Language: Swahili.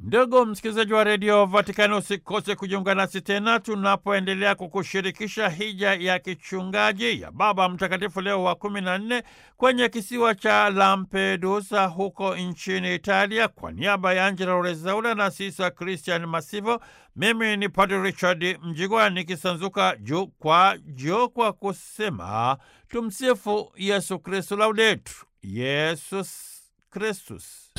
Ndugu msikilizaji wa redio Vatikani, usikose kujiunga nasi tena tunapoendelea kukushirikisha hija ya kichungaji ya Baba Mtakatifu Leo wa 14 kwenye kisiwa cha Lampedusa huko nchini Italia. Kwa niaba ya Angela Rezaula na Sisa Christian Masivo, mimi ni Padre Richard Mjigwa nikisanzuka juu kwa kusema tumsifu Yesu Kristu, Laudetur Yesus Kristus.